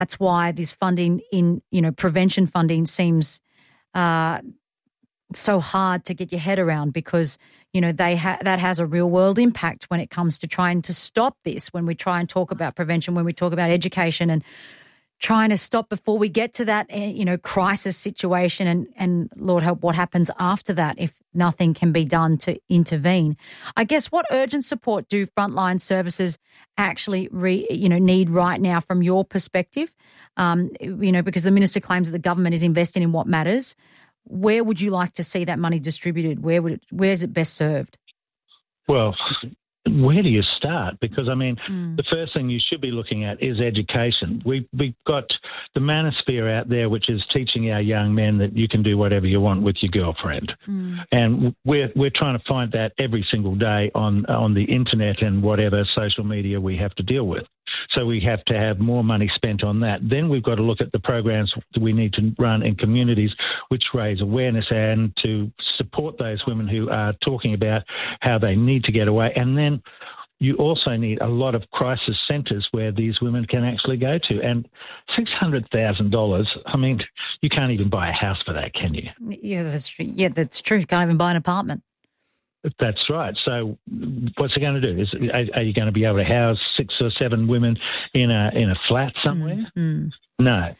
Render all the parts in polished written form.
That's why this funding in, prevention funding seems so hard to get your head around, because, that has a real world impact when it comes to trying to stop this, when we try and talk about prevention, when we talk about education and trying to stop before we get to that, crisis situation and Lord help what happens after that if nothing can be done to intervene. I guess what urgent support do frontline services actually need right now from your perspective? Because the minister claims that the government is investing in what matters. Where would you like to see that money distributed? Where's it best served? Well, where do you start? Because, the first thing you should be looking at is education. We've got the manosphere out there, which is teaching our young men that you can do whatever you want with your girlfriend. And we're trying to find that every single day on the internet and whatever social media we have to deal with. So we have to have more money spent on that. Then we've got to look at the programs that we need to run in communities which raise awareness and to support those women who are talking about how they need to get away. And then you also need a lot of crisis centres where these women can actually go to. And $600,000, you can't even buy a house for that, can you? Yeah, that's true. You can't even buy an apartment. That's right. So what's it going to do? Are you going to be able to house 6 or 7 women in a flat somewhere? No.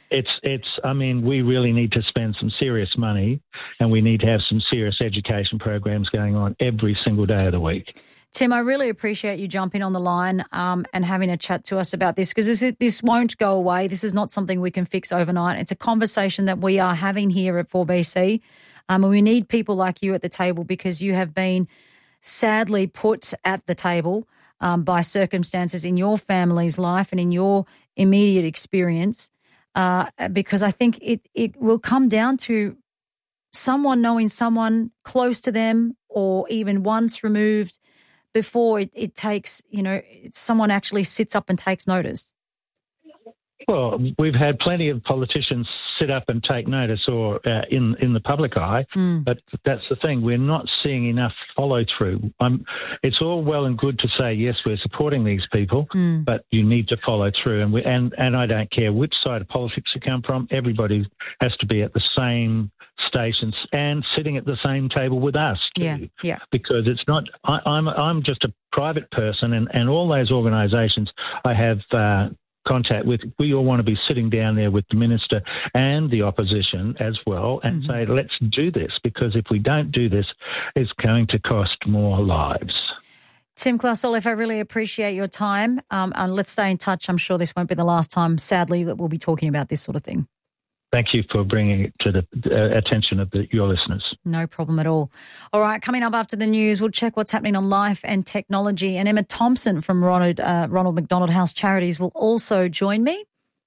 We really need to spend some serious money, and we need to have some serious education programs going on every single day of the week. Tim, I really appreciate you jumping on the line and having a chat to us about this, because this won't go away. This is not something we can fix overnight. It's a conversation that we are having here at 4BC. And we need people like you at the table, because you have been sadly put at the table by circumstances in your family's life and in your immediate experience, because I think it will come down to someone knowing someone close to them or even once removed before it takes, someone actually sits up and takes notice. Well, we've had plenty of politicians sit up and take notice or in the public eye, but that's the thing. We're not seeing enough follow-through. It's all well and good to say, yes, we're supporting these people, but you need to follow through. And I don't care which side of politics you come from, everybody has to be at the same stations and sitting at the same table with us too. Yeah. Because it's not, I'm just a private person, and all those organisations I have contact with, we all want to be sitting down there with the minister and the opposition as well and say, let's do this, because if we don't do this, it's going to cost more lives. Tim Klaus-Olaf, I really appreciate your time. And let's stay in touch. I'm sure this won't be the last time, sadly, that we'll be talking about this sort of thing. Thank you for bringing it to the attention of your listeners. No problem at all. All right, coming up after the news, we'll check what's happening on life and technology. And Emma Thompson from Ronald McDonald House Charities will also join me.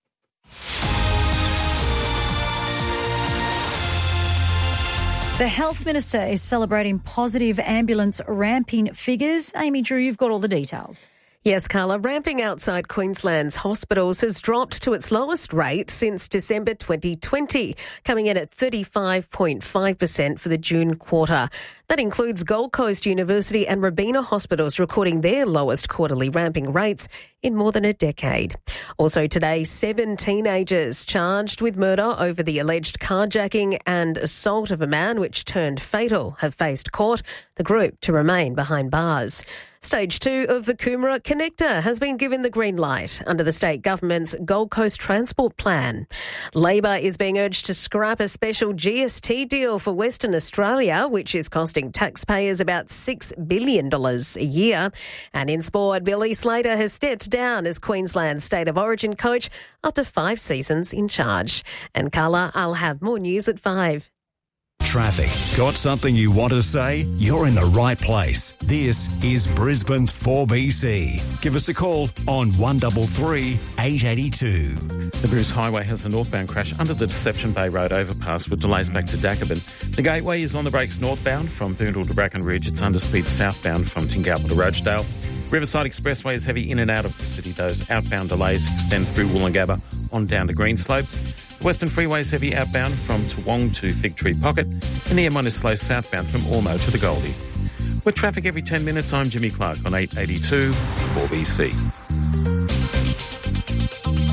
The Health Minister is celebrating positive ambulance ramping figures. Amy Drew, you've got all the details. Yes, Carla, ramping outside Queensland's hospitals has dropped to its lowest rate since December 2020, coming in at 35.5% for the June quarter. That includes Gold Coast University and Robina hospitals recording their lowest quarterly ramping rates in more than a decade. Also today, 7 teenagers charged with murder over the alleged carjacking and assault of a man which turned fatal have faced court, the group to remain behind bars. Stage 2 of the Coomera Connector has been given the green light under the state government's Gold Coast Transport Plan. Labor is being urged to scrap a special GST deal for Western Australia, which is costing taxpayers about $6 billion a year. And in sport, Billy Slater has stepped down as Queensland's State of Origin coach after 5 seasons in charge. And Carla, I'll have more news at 5. Traffic. Got something you want to say? You're in the right place. This is Brisbane's 4BC. Give us a call on 133 882. The Bruce Highway has a northbound crash under the Deception Bay Road overpass with delays back to Dacabin. The Gateway is on the brakes northbound from Boondall to Bracken Ridge. It's under speed southbound from Tingalpa to Rochedale. Riverside Expressway is heavy in and out of the city. Those outbound delays extend through Woolloongabba on down to Greenslopes. Western Freeway is heavy outbound from Toowong to Fig Tree Pocket, and the M1 is slow southbound from Ormo to the Goldie. With traffic every 10 minutes, I'm Jimmy Clark on 882 4BC.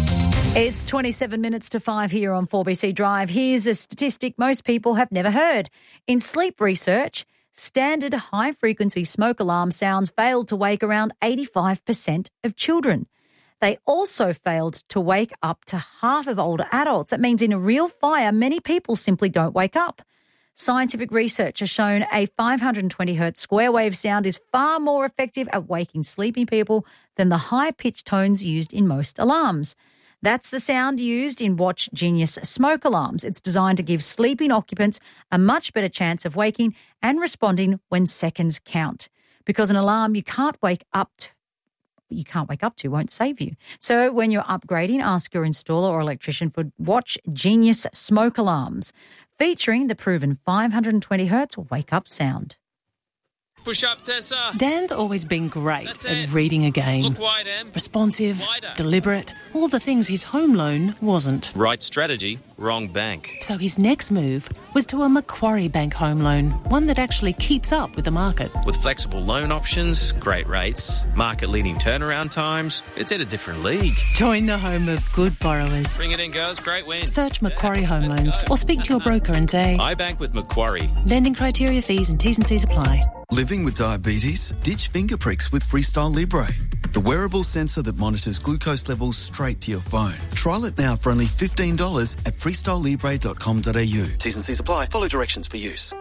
It's 27 minutes to 5 here on 4BC Drive. Here's a statistic most people have never heard. In sleep research, standard high-frequency smoke alarm sounds failed to wake around 85% of children. They also failed to wake up to half of older adults. That means in a real fire, many people simply don't wake up. Scientific research has shown a 520 hertz square wave sound is far more effective at waking sleeping people than the high-pitched tones used in most alarms. That's the sound used in Watch Genius smoke alarms. It's designed to give sleeping occupants a much better chance of waking and responding when seconds count. Because an alarm you can't wake up to won't save you. So when you're upgrading, ask your installer or electrician for Watch Genius smoke alarms, featuring the proven 520 hertz wake up sound. Push up, Tessa. Dan's always been great at reading a game. Look wide, Em. Responsive, Wider. deliberate, all the things his home loan wasn't. Right strategy, wrong bank. So his next move was to a Macquarie Bank home loan, one that actually keeps up with the market. With flexible loan options, great rates, market-leading turnaround times, it's at a different league. Join the home of good borrowers. Bring it in, girls. Great win. Search Macquarie Home Loans or speak to your broker and say, I bank with Macquarie. lending criteria, fees and T's and C's apply. Living with diabetes? Ditch finger pricks with Freestyle Libre, the wearable sensor that monitors glucose levels straight to your phone. Trial it now for only $15 at freestylelibre.com.au. T's and C's apply. Follow directions for use.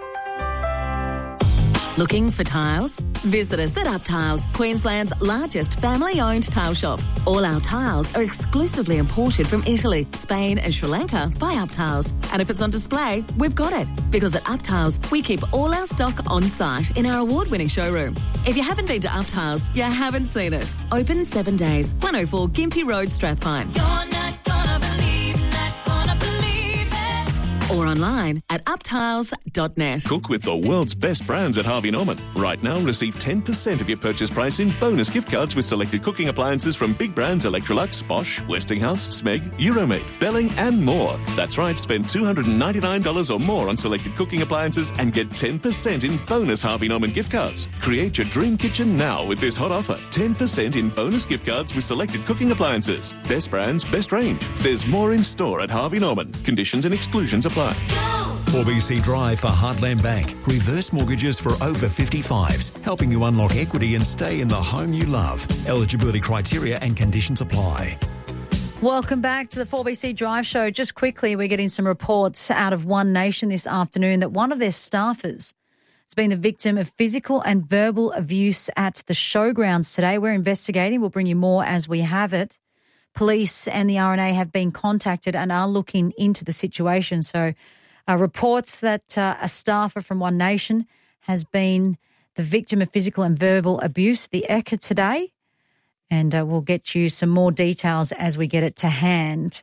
Looking for tiles? Visit us at Up Tiles, Queensland's largest family-owned tile shop. All our tiles are exclusively imported from Italy, Spain and Sri Lanka by Up Tiles. And if it's on display, we've got it. Because at Up Tiles, we keep all our stock on site in our award-winning showroom. If you haven't been to Up Tiles, you haven't seen it. Open 7 days, 104 Gympie Road, Strathpine. You're not gonna believe it. Or online at uptiles.net. Cook with the world's best brands at Harvey Norman. Right now, receive 10% of your purchase price in bonus gift cards with selected cooking appliances from big brands Electrolux, Bosch, Westinghouse, Smeg, Euromade, Belling and more. That's right, spend $299 or more on selected cooking appliances and get 10% in bonus Harvey Norman gift cards. Create your dream kitchen now with this hot offer. 10% in bonus gift cards with selected cooking appliances. Best brands, best range. There's more in store at Harvey Norman. Conditions and exclusions apply. 4BC Drive for Heartland Bank. Reverse mortgages for over 55s, helping you unlock equity and stay in the home you love. Eligibility criteria and conditions apply. Welcome back to the 4BC Drive Show. Just quickly, we're getting some reports out of One Nation this afternoon that one of their staffers has been the victim of physical and verbal abuse at the showgrounds today. We're investigating. We'll bring you more as we have it. Police and the RNA have been contacted and are looking into the situation. So reports that a staffer from One Nation has been the victim of physical and verbal abuse at the Ekka today. And we'll get you some more details as we get it to hand.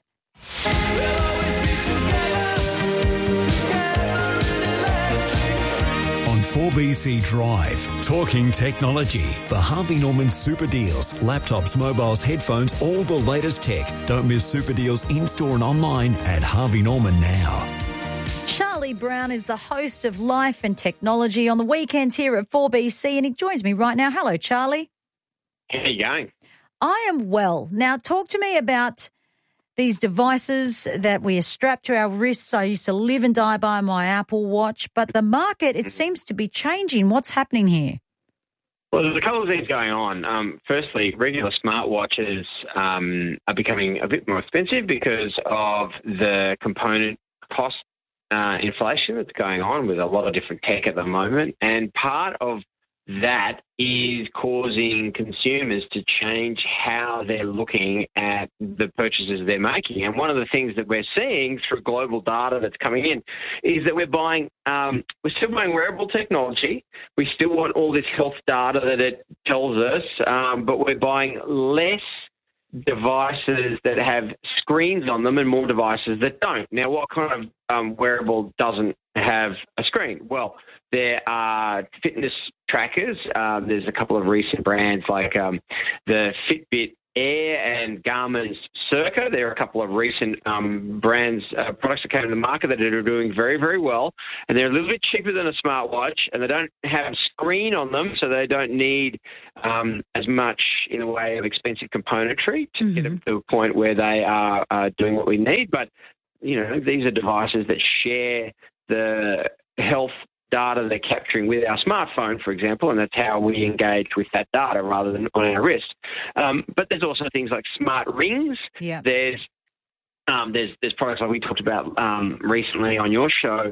On 4BC Drive, talking technology for Harvey Norman super deals, laptops, mobiles, headphones, all the latest tech. Don't miss super deals in-store and online at Harvey Norman now. Charlie Brown is the host of Life and Technology on the weekends here at 4BC, and he joins me right now. Hello, Charlie. How are you going? I am well. Now, talk to me about these devices that we are strapped to our wrists. I used to live and die by my Apple Watch, but the market, it seems to be changing. What's happening here? Well, there's a couple of things going on. Firstly, regular smartwatches are becoming a bit more expensive because of the component cost inflation that's going on with a lot of different tech at the moment. And part of that is causing consumers to change how they're looking at the purchases they're making. And one of the things that we're seeing through global data that's coming in is that we're still buying wearable technology. We still want all this health data that it tells us, but we're buying less devices that have screens on them and more devices that don't. Now, what kind of wearable doesn't have a screen? Well, there are fitness trackers. There's a couple of recent brands like the Fitbit Air and Garmin's Circa. There are a couple of recent products that came to the market that are doing very, very well. And they're a little bit cheaper than a smartwatch, and they don't have a screen on them, so they don't need as much in the way of expensive componentry to get them to a point where they are doing what we need. But, these are devices that share the health data they're capturing with our smartphone, for example, and that's how we engage with that data rather than on our wrist. But there's also things like smart rings. Yeah. There's products like we talked about recently on your show,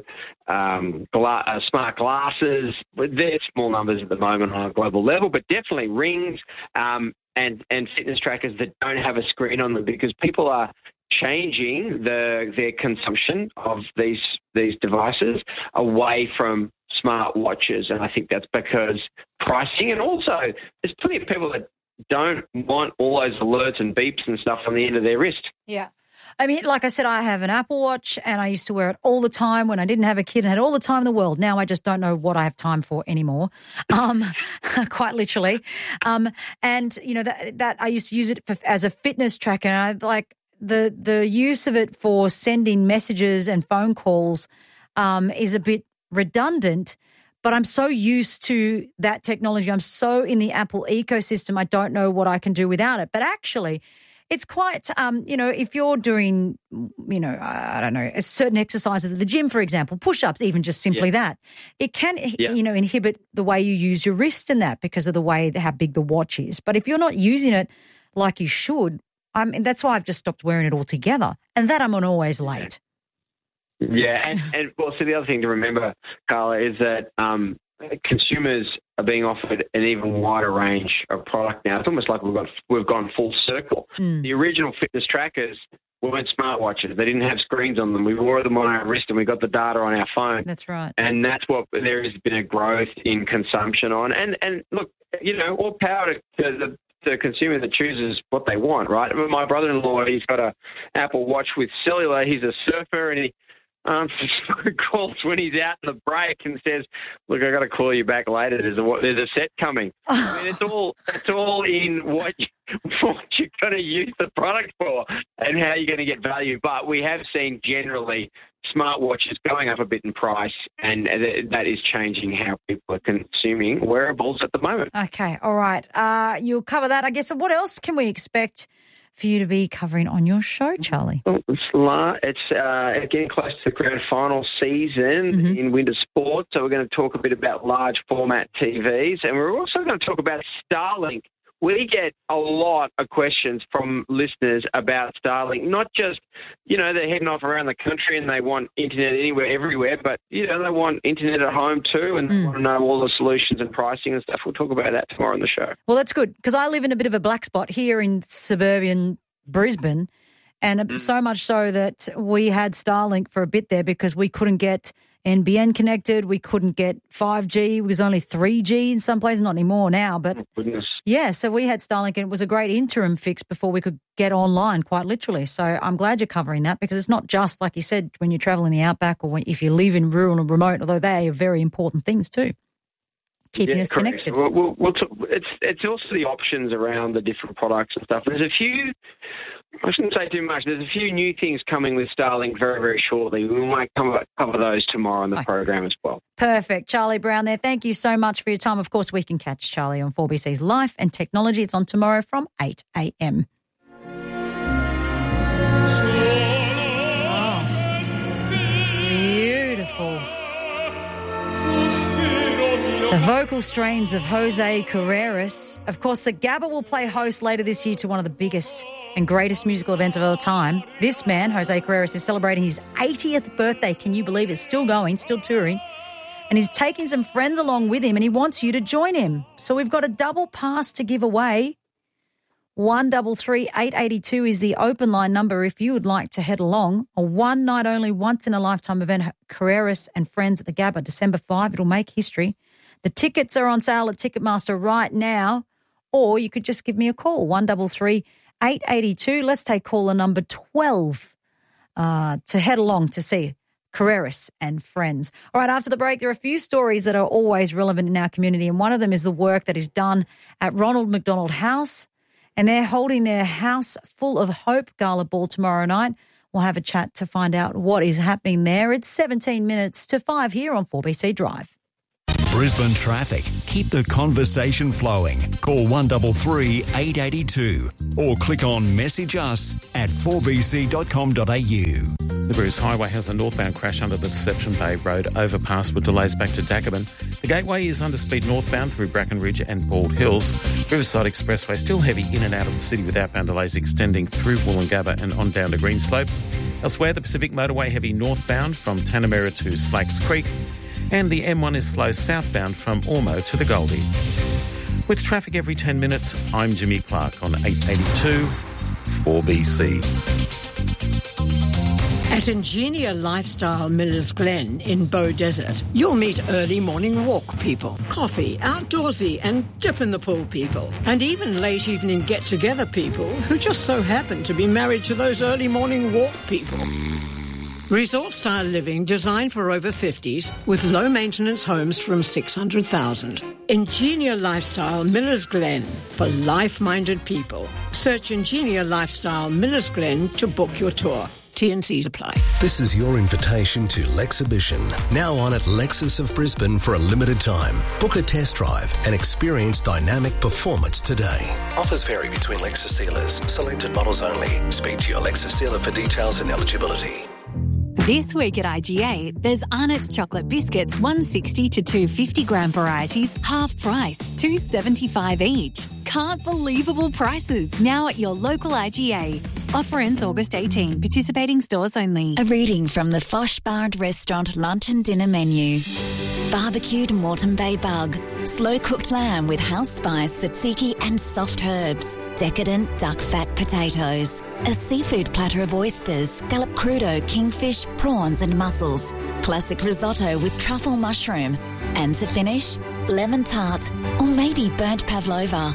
smart glasses. They're small numbers at the moment on a global level, but definitely rings and fitness trackers that don't have a screen on them, because people are changing their consumption of these devices away from smart watches. And I think that's because pricing, and also there's plenty of people that don't want all those alerts and beeps and stuff on the end of their wrist. Yeah. I mean, like I said, I have an Apple Watch and I used to wear it all the time when I didn't have a kid and had all the time in the world. Now I just don't know what I have time for anymore, quite literally. And, that I used to use it as a fitness tracker. And I like the use of it for sending messages and phone calls is a bit redundant, but I'm so used to that technology. I'm so in the Apple ecosystem, I don't know what I can do without it. But actually, it's quite, if you're doing, I don't know, a certain exercise at the gym, for example, push-ups, even just simply that, it can, inhibit the way you use your wrist in that because of the way, how big the watch is. But if you're not using it like you should, that's why I've just stopped wearing it altogether. And that I'm on always late. Yeah, and so the other thing to remember, Carla, is that consumers are being offered an even wider range of product now. It's almost like we've gone full circle. The original fitness trackers weren't smartwatches. They didn't have screens on them. We wore them on our wrist and we got the data on our phone. That's right. And that's what there has been a growth in consumption on. And look, all power to the consumer that chooses what they want, right? My brother-in-law, he's got an Apple Watch with cellular. He's a surfer, and he calls when he's out in the break and says, "Look, I got to call you back later. There's a set coming." I mean, it's all in what you're going to use the product for and how you're going to get value. But we have seen generally smartwatches going up a bit in price, and that is changing how people are consuming wearables at the moment. Okay, all right. You'll cover that, I guess. So what else can we expect for you to be covering on your show, Charlie? Well, it's getting close to the grand final season in winter sports, so we're going to talk a bit about large format TVs, and we're also going to talk about Starlink. We get a lot of questions from listeners about Starlink, not just, they're heading off around the country and they want internet anywhere, everywhere, but, they want internet at home too, and they want to know all the solutions and pricing and stuff. We'll talk about that tomorrow on the show. Well, that's good, because I live in a bit of a black spot here in suburban Brisbane, and so much so that we had Starlink for a bit there because we couldn't get NBN connected. We couldn't get 5G. It was only 3G in some places, not anymore now. But yeah, so we had Starlink, and it was a great interim fix before we could get online, quite literally. So I'm glad you're covering that, because it's not just, like you said, when you travel in the outback or if you live in rural and remote, although they are very important things too. Keeping us connected. It's also the options around the different products and stuff. There's a few, I shouldn't say too much, there's a few new things coming with Starlink very, very shortly. We might cover those tomorrow on the program as well. Perfect. Charlie Brown there, thank you so much for your time. Of course, we can catch Charlie on 4BC's Life and Technology. It's on tomorrow from 8 a.m. Beautiful. The vocal strains of Jose Carreras. Of course, the Gabba will play host later this year to one of the biggest and greatest musical events of all time. This man, Jose Carreras, is celebrating his 80th birthday. Can you believe it? Still going, still touring. And he's taking some friends along with him, and he wants you to join him. So we've got a double pass to give away. 133 882 is the open line number if you would like to head along. A one night only, once in a lifetime event, Carreras and Friends at the Gabba, December 5. It'll make history. The tickets are on sale at Ticketmaster right now, or you could just give me a call, 133 882. Let's take caller number 12 to head along to see Carreras and Friends. All right, after the break, there are a few stories that are always relevant in our community, and one of them is the work that is done at Ronald McDonald House And they're holding their House Full of Hope gala ball tomorrow night. We'll have a chat to find out what is happening there. It's 17 minutes to 5 here on 4BC Drive. Brisbane traffic. Keep the conversation flowing. Call 133 882 or click on message us at 4bc.com.au. The Bruce Highway has a northbound crash under the Deception Bay Road overpass with delays back to Dagobin. The Gateway is under speed northbound through Bracken Ridge and Bald Hills. Riverside Expressway still heavy in and out of the city with outbound delays extending through Woolloongabba and on down to Greenslopes. Elsewhere, the Pacific Motorway heavy northbound from Tanamera to Slakes Creek. And the M1 is slow southbound from Ormo to the Goldie. With traffic every 10 minutes, I'm Jimmy Clark on 882 4BC. At Ingenia Lifestyle Millers Glen in Bow Desert, you'll meet early morning walk people, coffee, outdoorsy and dip in the pool people, and even late evening get-together people who just so happen to be married to those early morning walk people. Resort-style living designed for over 50s with low-maintenance homes from $600,000. Ingenia Lifestyle Millers Glen for life-minded people. Search Ingenia Lifestyle Millers Glen to book your tour. T&Cs apply. This is your invitation to Lexhibition, now on at Lexus of Brisbane for a limited time. Book a test drive and experience dynamic performance today. Offers vary between Lexus dealers. Selected models only. Speak to your Lexus dealer for details and eligibility. This week at IGA, there's Arnott's chocolate biscuits, 160 to 250 gram varieties, half price, $2.75 each. Can't believable prices now at your local IGA. Offer ends August 18. Participating stores only. A reading from the Fosh Bar and Restaurant lunch and dinner menu. Barbecued Moreton Bay bug, slow-cooked lamb with house spice, tzatziki and soft herbs. Decadent duck fat potatoes. A seafood platter of oysters, scallop crudo, kingfish, prawns and mussels. Classic risotto with truffle mushroom. And to finish, lemon tart or maybe burnt pavlova.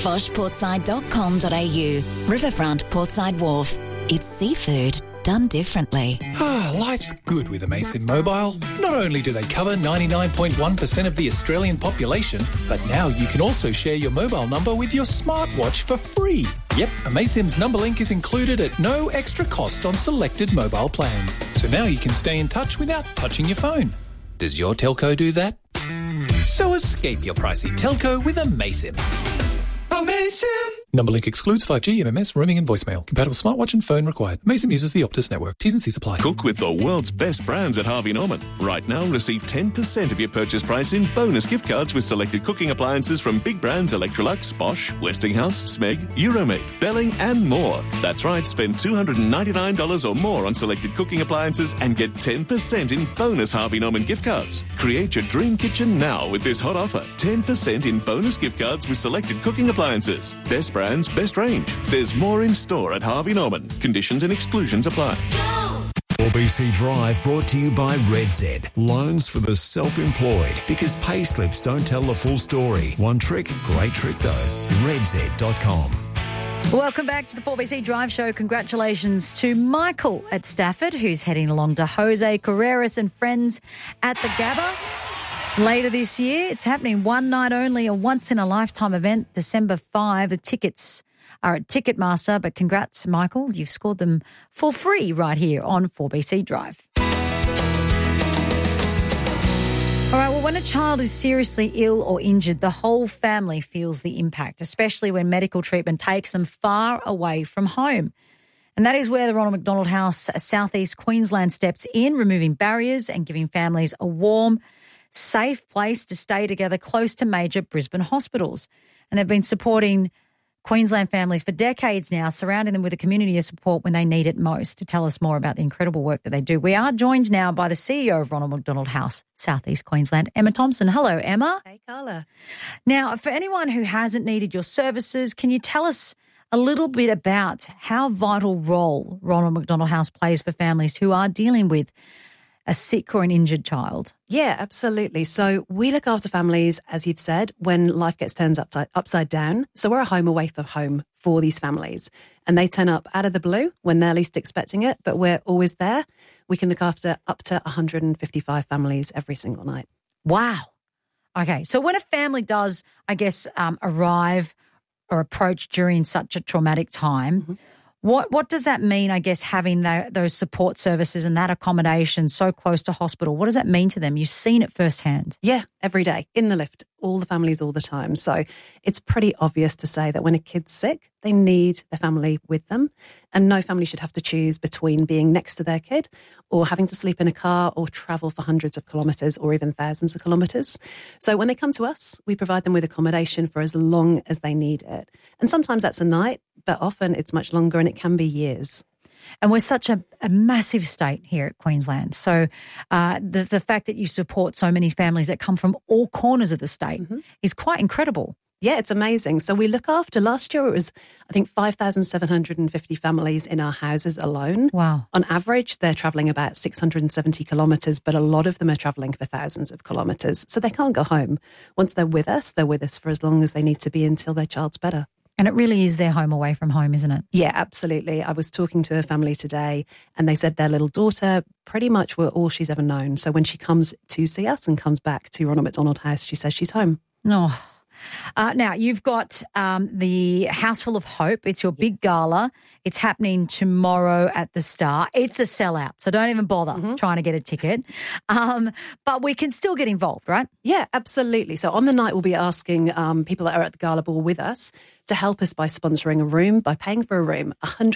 foshportside.com.au. Riverfront Portside Wharf. It's seafood done differently. Life's good with Amaysim Mobile. Not only do they cover 99.1% of the Australian population, but now you can also share your mobile number with your smartwatch for free. Yep, Amaysim's number link is included at no extra cost on selected mobile plans. So now you can stay in touch without touching your phone. Does your telco do that? So escape your pricey telco with Amaysim. Amaysim! Number link excludes 5G, MMS, roaming and voicemail. Compatible smartwatch and phone required. Amaysim uses the Optus network. T's and C's apply. Cook with the world's best brands at Harvey Norman. Right now, receive 10% of your purchase price in bonus gift cards with selected cooking appliances from big brands Electrolux, Bosch, Westinghouse, Smeg, Euromade, Belling and more. That's right, spend $299 or more on selected cooking appliances and get 10% in bonus Harvey Norman gift cards. Create your dream kitchen now with this hot offer. 10% in bonus gift cards with selected cooking appliances. Best brands, best range. There's more in store at Harvey Norman. Conditions and exclusions apply. 4BC Drive brought to you by RedZ. Loans for the self-employed, because pay slips don't tell the full story. One trick, great trick though. RedZ.com. Welcome back to the 4BC Drive Show. Congratulations to Michael at Stafford, who's heading along to Jose Carreras and friends at the Gabba later this year. It's happening one night only, a once-in-a-lifetime event, December 5. The tickets are at Ticketmaster, but congrats, Michael. You've scored them for free right here on 4BC Drive. All right, well, when a child is seriously ill or injured, the whole family feels the impact, especially when medical treatment takes them far away from home. And that is where the Ronald McDonald House South East Queensland steps in, removing barriers and giving families a warm, safe place to stay together close to major Brisbane hospitals. And they've been supporting Queensland families for decades now, surrounding them with a community of support when they need it most. To tell us more about the incredible work that they do, we are joined now by the CEO of Ronald McDonald House, South East Queensland, Emma Thompson. Hello, Emma. Hey, Carla. Now, for anyone who hasn't needed your services, can you tell us a little bit about how vital role Ronald McDonald House plays for families who are dealing with a sick or an injured child? Yeah, absolutely. So we look after families, as you've said, when life gets turned upside down. So we're a home away from home for these families. And they turn up out of the blue when they're least expecting it, but we're always there. We can look after up to 155 families every single night. Wow. Okay. So when a family does, I guess, arrive are approached during such a traumatic time. Mm-hmm. What does that mean, I guess, having those support services and that accommodation so close to hospital? What does that mean to them? You've seen it firsthand. Yeah, every day, in the lift, all the families all the time. So it's pretty obvious to say that when a kid's sick, they need their family with them. And no family should have to choose between being next to their kid or having to sleep in a car or travel for hundreds of kilometres or even thousands of kilometres. So when they come to us, we provide them with accommodation for as long as they need it. And sometimes that's a night, but often it's much longer and it can be years. And we're such a massive state here at Queensland. So the fact that you support so many families that come from all corners of the state is quite incredible. Yeah, it's amazing. So we look after, last year it was, I think, 5,750 families in our houses alone. Wow. On average, they're travelling about 670 kilometres, but a lot of them are travelling for thousands of kilometres. So they can't go home. Once they're with us for as long as they need to be until their child's better. And it really is their home away from home, isn't it? Yeah, absolutely. I was talking to a family today and they said their little daughter pretty much were all she's ever known. So when she comes to see us and comes back to Ronald McDonald House, she says she's home. No. Now, you've got the House Full of Hope. It's your big gala. It's happening tomorrow at the Star. It's a sellout, so don't even bother trying to get a ticket. But we can still get involved, right? Yeah, absolutely. So on the night, we'll be asking people that are at the gala ball with us to help us by sponsoring a room, by paying for a room,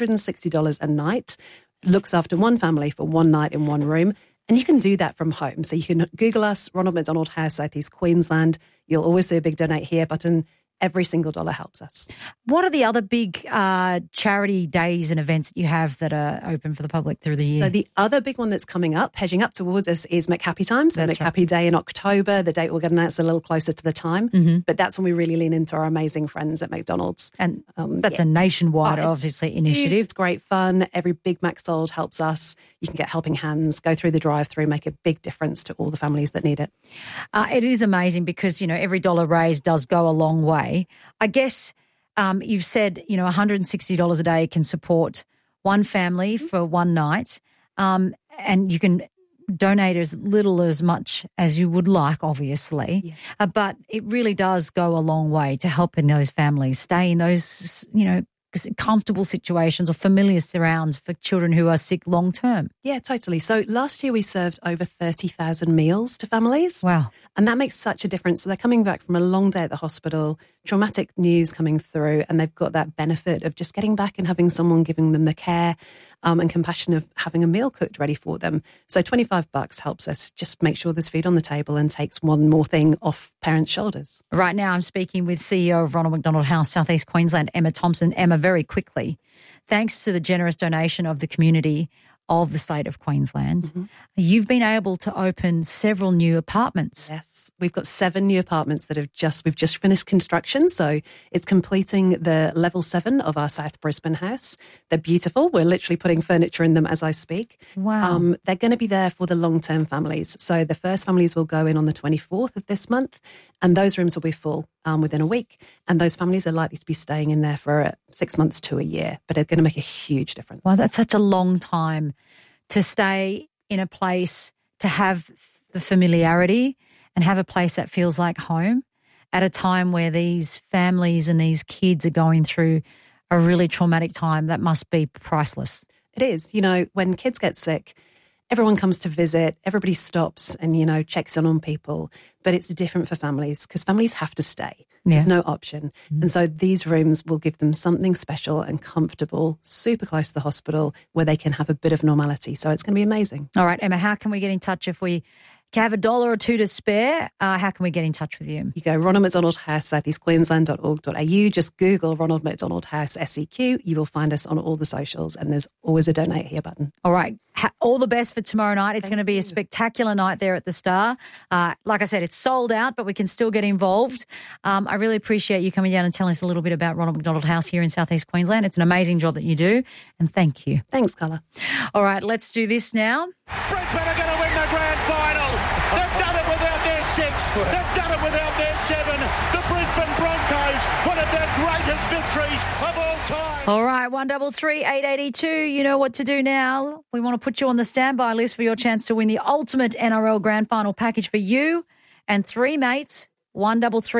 $160 a night, looks after one family for one night in one room. And you can do that from home. So you can Google us, Ronald McDonald House, South East Queensland. You'll always see a big donate here button. Every single dollar helps us. What are the other big charity days and events that you have that are open for the public through the year? So the other big one that's coming up, hedging up towards us, is McHappy Time. So McHappy Day in October. The date will get announced a little closer to the time. But that's when we really lean into our amazing friends at McDonald's. And that's a nationwide, obviously, initiative. Huge. It's great fun. Every Big Mac sold helps us. You can get helping hands, go through the drive-through, make a big difference to all the families that need it. It is amazing because, every dollar raised does go a long way. I guess you've said, $160 a day can support one family for one night, and you can donate as little as much as you would like, obviously. Yeah. But it really does go a long way to helping those families stay in those, comfortable situations or familiar surrounds for children who are sick long term. Yeah, totally. So last year we served over 30,000 meals to families. Wow. And that makes such a difference. So they're coming back from a long day at the hospital, traumatic news coming through, and they've got that benefit of just getting back and having someone giving them the care and compassion of having a meal cooked ready for them. So $25 helps us just make sure there's food on the table and takes one more thing off parents' shoulders. Right now I'm speaking with CEO of Ronald McDonald House, South East Queensland, Emma Thompson. Emma, very quickly, thanks to the generous donation of the community of the state of Queensland, you've been able to open several new apartments. Yes, we've got 7 new apartments that we've just finished construction. So it's completing the level 7 of our South Brisbane house. They're beautiful. We're literally putting furniture in them as I speak. Wow. They're going to be there for the long-term families. So the first families will go in on the 24th of this month, and those rooms will be full within a week. And those families are likely to be staying in there for 6 months to a year, but it's going to make a huge difference. Well, that's such a long time to stay in a place, to have the familiarity and have a place that feels like home at a time where these families and these kids are going through a really traumatic time. That must be priceless. It is. When kids get sick, everyone comes to visit, everybody stops and, checks in on people. But it's different for families because families have to stay. Yeah. There's no option. And so these rooms will give them something special and comfortable, super close to the hospital where they can have a bit of normality. So it's going to be amazing. All right, Emma, how can we get in touch if we have $1 or $2 to spare? How can we get in touch with you? You go Ronald McDonald House, southeastqueensland.org.au. Just Google Ronald McDonald House SEQ. You will find us on all the socials and there's always a donate here button. All right. All the best for tomorrow night. It's going to be a spectacular night there at the Star. Like I said, it's sold out, but we can still get involved. I really appreciate you coming down and telling us a little bit about Ronald McDonald House here in South East Queensland. It's an amazing job that you do, and thank you. Thanks, Carla. All right, let's do this now. Brisbane are going to win the grand final. They've done it without their 6. They've done it without their 7. The Brisbane Broncos, one of their greatest victories of all time. All right, 133 882. You know what to do now. We want to put you on the standby list for your chance to win the ultimate NRL grand final package for you and 3 mates. 133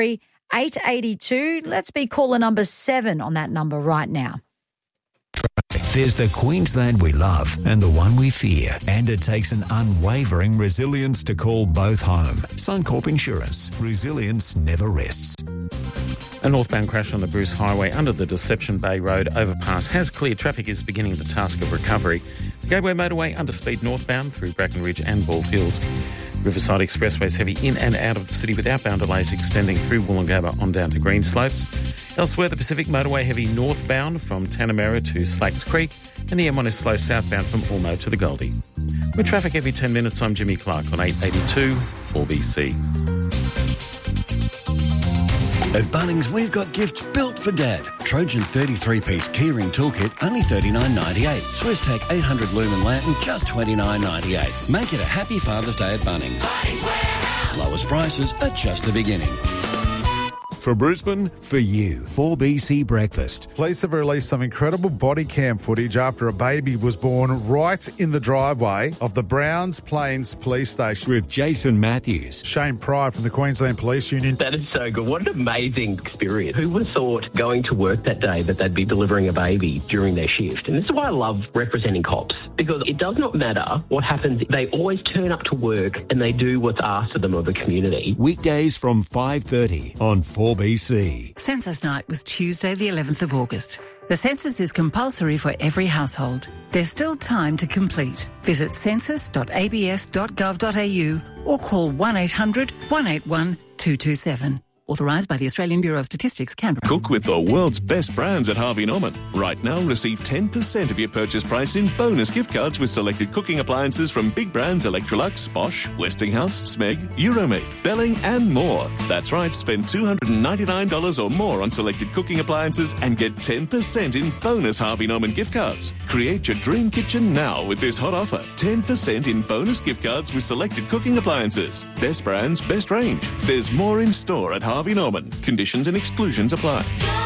882. Let's be caller number 7 on that number right now. There's the Queensland we love and the one we fear, and it takes an unwavering resilience to call both home. Suncorp Insurance. Resilience never rests. A northbound crash on the Bruce Highway under the Deception Bay Road overpass has cleared. Traffic is beginning the task of recovery. The Gateway Motorway under speed northbound through Bracken Ridge and Bald Hills. Riverside Expressway is heavy in and out of the city with outbound delays extending through Wollongabba on down to Greenslopes. Elsewhere, the Pacific Motorway heavy northbound from Tanamera to Slacks Creek, and the M1 is slow southbound from Ormo to the Goldie. With traffic every 10 minutes, I'm Jimmy Clark on 882 4BC. At Bunnings, we've got gifts built for Dad. Trojan 33-piece keyring toolkit, only $39.98. Swiss-Tech 800 lumen lantern, just $29.98. Make it a happy Father's Day at Bunnings. Bunnings Warehouse. Lowest prices are just the beginning. For Brisbane, for you, 4BC Breakfast. Police have released some incredible body cam footage after a baby was born right in the driveway of the Browns Plains Police Station. With Jason Matthews. Shane Pride from the Queensland Police Union. That is so good. What an amazing experience. Who would have thought going to work that day that they'd be delivering a baby during their shift? And this is why I love representing cops, because it does not matter what happens. They always turn up to work and they do what's asked of them of the community. Weekdays from 5:30 on 4BC. Census night was Tuesday, the 11th of August. The census is compulsory for every household. There's still time to complete. Visit census.abs.gov.au or call 1-800-181-227. Authorised by the Australian Bureau of Statistics, Canberra. Cook with the world's best brands at Harvey Norman. Right now, receive 10% of your purchase price in bonus gift cards with selected cooking appliances from big brands Electrolux, Bosch, Westinghouse, Smeg, Euromade, Belling and more. That's right, spend $299 or more on selected cooking appliances and get 10% in bonus Harvey Norman gift cards. Create your dream kitchen now with this hot offer. 10% in bonus gift cards with selected cooking appliances. Best brands, best range. There's more in store at Harvey Norman. Conditions and exclusions apply.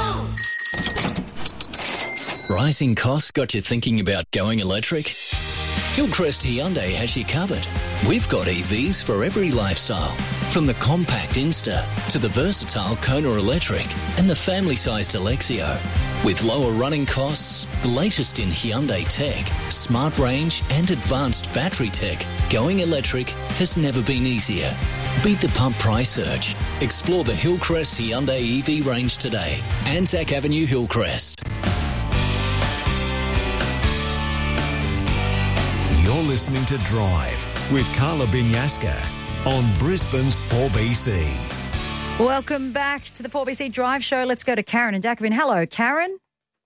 Rising costs got you thinking about going electric? Hillcrest Hyundai has you covered. We've got EVs for every lifestyle, from the compact Insta to the versatile Kona Electric and the family-sized Alexio. With lower running costs, the latest in Hyundai tech, smart range and advanced battery tech, going electric has never been easier. Beat the pump price surge. Explore the Hillcrest Hyundai EV range today. Anzac Avenue, Hillcrest. You're listening to Drive with Carla Binyaska on Brisbane's 4BC. Welcome back to the 4BC Drive Show. Let's go to Karen in Dakabin. Hello, Karen.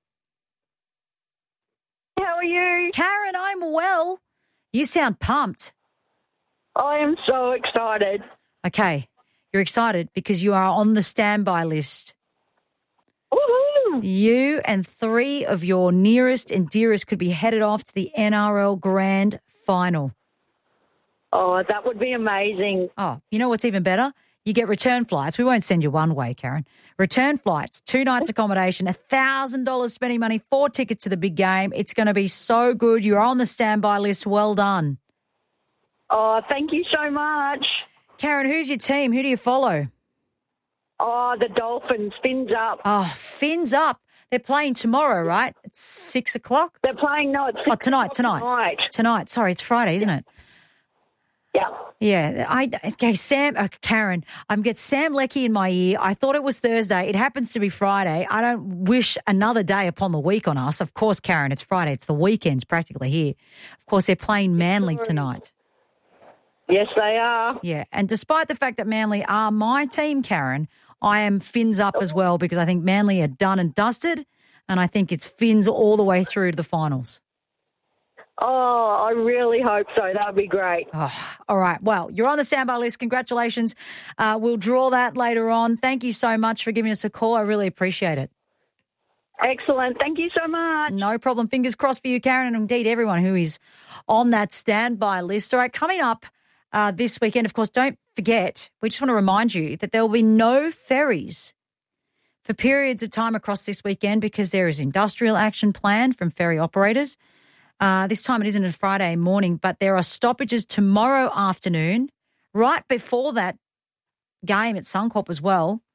How are you? Karen, I'm well. You sound pumped. I am so excited. Okay, you're excited because you are on the standby list. Woohoo! You and 3 of your nearest and dearest could be headed off to the NRL Grand Final. Oh, that would be amazing. Oh, you know what's even better? You get return flights. We won't send you one way, Karen. Return flights, 2 nights accommodation, $1,000 spending money, 4 tickets to the big game. It's going to be so good. You're on the standby list. Well done. Oh, thank you so much. Karen, who's your team? Who do you follow? Oh, the Dolphins. Fins up. Oh, Fins up. They're playing tomorrow, right? It's 6 o'clock? They're playing, no, it's 6 tonight. Tonight. Sorry, it's Friday, isn't it? Yeah. Yeah. Karen, I'm getting Sam Leckie in my ear. I thought it was Thursday. It happens to be Friday. I don't wish another day upon the week on us. Of course, Karen, it's Friday. It's the weekend's practically here. Of course, they're playing Manly tonight. Yes, they are. Yeah, and despite the fact that Manly are my team, Karen, I am Fins up as well because I think Manly are done and dusted, and I think it's Fins all the way through to the finals. Oh, I really hope so. That would be great. Oh, all right. Well, you're on the standby list. Congratulations. We'll draw that later on. Thank you so much for giving us a call. I really appreciate it. Excellent. Thank you so much. No problem. Fingers crossed for you, Karen, and indeed everyone who is on that standby list. All right, coming up this weekend, of course, don't forget, we just want to remind you that there will be no ferries for periods of time across this weekend because there is industrial action planned from ferry operators. This time it isn't a Friday morning, but there are stoppages tomorrow afternoon, right before that game at Suncorp as well.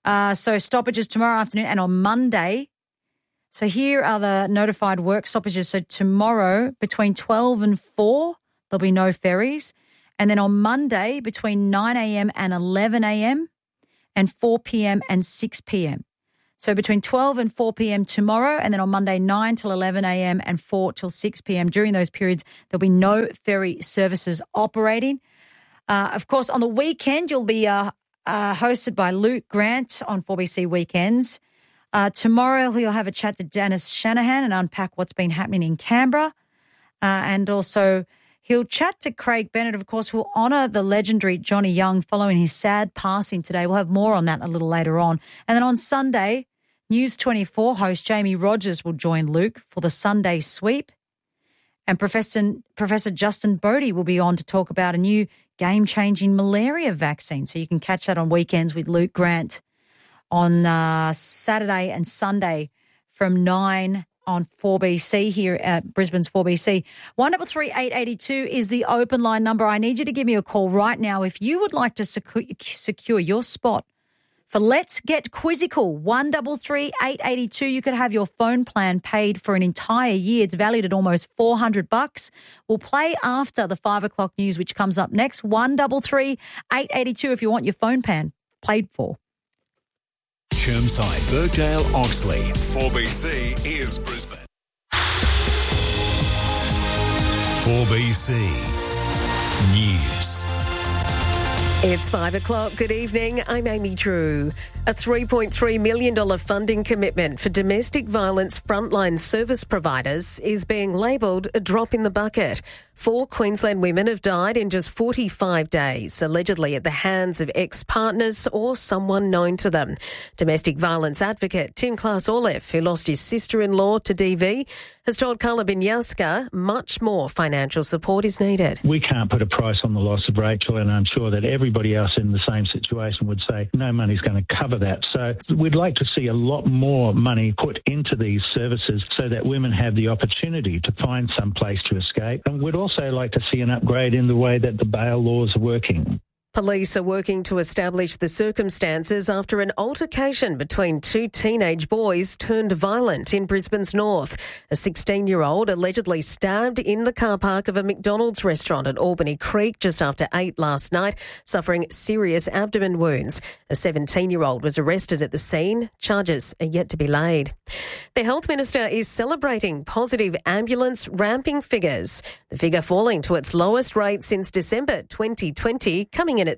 So stoppages tomorrow afternoon and on Monday. So here are the notified work stoppages. So tomorrow between 12 and 4, there'll be no ferries. And then on Monday between 9 a.m. and 11 a.m. and 4 p.m. and 6 p.m. So between 12 and 4 p.m. tomorrow, and then on Monday 9 till 11 a.m. and 4 till 6 p.m. During those periods, there'll be no ferry services operating. Of course, on the weekend, you'll be hosted by Luke Grant on 4BC Weekends. Tomorrow, he'll have a chat to Dennis Shanahan and unpack what's been happening in Canberra. And also, he'll chat to Craig Bennett, of course, who will honour the legendary Johnny Young following his sad passing today. We'll have more on that a little later on. And then on Sunday, News 24 host Jamie Rogers will join Luke for the Sunday sweep. And Professor Justin Bodie will be on to talk about a new game-changing malaria vaccine. So you can catch that on weekends with Luke Grant on Saturday and Sunday from 9 on 4BC here at Brisbane's 4BC. 133-882 is the open line number. I need you to give me a call right now if you would like to secure your spot for Let's Get Quizzical. 133-882. You could have your phone plan paid for an entire year. It's valued at almost $400. We'll play after the 5 o'clock news, which comes up next. 133-882 if you want your phone plan paid for. Chermside, Birkdale, Oxley. 4BC is Brisbane. 4BC News. It's 5 o'clock. Good evening. I'm Amy Drew. A $3.3 million funding commitment for domestic violence frontline service providers is being labelled a drop in the bucket. 4 Queensland women have died in just 45 days, allegedly at the hands of ex-partners or someone known to them. Domestic violence advocate Tim Klaas-Orleff, who lost his sister-in-law to DV, has told Carla Binyaska much more financial support is needed. We can't put a price on the loss of Rachel, and I'm sure that everybody else in the same situation would say no money's going to cover that. So we'd like to see a lot more money put into these services so that women have the opportunity to find some place to escape. And we'd also like to see an upgrade in the way that the bail laws are working. Police are working to establish the circumstances after an altercation between 2 teenage boys turned violent in Brisbane's north. A 16-year-old allegedly stabbed in the car park of a McDonald's restaurant at Albany Creek just after 8 last night, suffering serious abdomen wounds. A 17-year-old was arrested at the scene. Charges are yet to be laid. The Health Minister is celebrating positive ambulance ramping figures. The figure falling to its lowest rate since December 2020, coming in at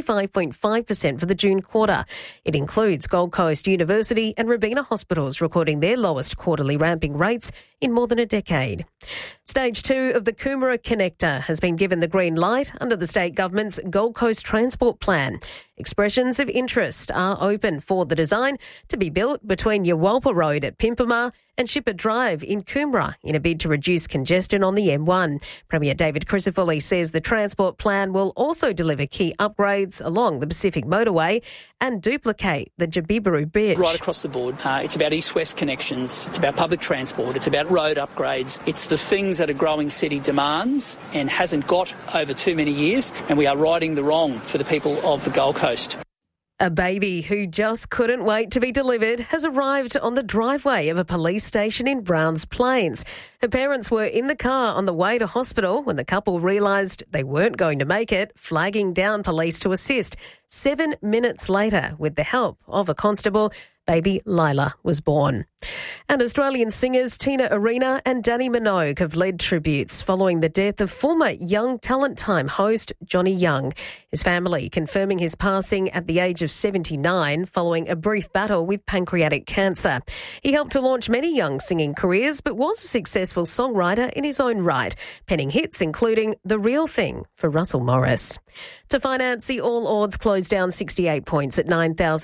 35.5% for the June quarter. It includes Gold Coast University and Robina hospitals recording their lowest quarterly ramping rates in more than a decade. Stage 2 of the Coomera Connector has been given the green light under the state government's Gold Coast Transport Plan. Expressions of interest are open for the design to be built between Yawalpa Road at Pimpama and Shipper Drive in Coomera in a bid to reduce congestion on the M1. Premier David Crisafulli says the transport plan will also deliver key upgrades along the Pacific Motorway and duplicate the Jabibaru Bridge. Right across the board, it's about east-west connections, it's about public transport, it's about road upgrades. It's the things that a growing city demands and hasn't got over too many years, and we are righting the wrong for the people of the Gold Coast. A baby who just couldn't wait to be delivered has arrived on the driveway of a police station in Browns Plains. Her parents were in the car on the way to hospital when the couple realised they weren't going to make it, flagging down police to assist. 7 minutes later, with the help of a constable, baby Lila was born. And Australian singers Tina Arena and Danny Minogue have led tributes following the death of former Young Talent Time host Johnny Young. His family confirming his passing at the age of 79 following a brief battle with pancreatic cancer. He helped to launch many young singing careers but was a successful songwriter in his own right, penning hits including The Real Thing for Russell Morris. To finance, the All Ords closed down 68 points at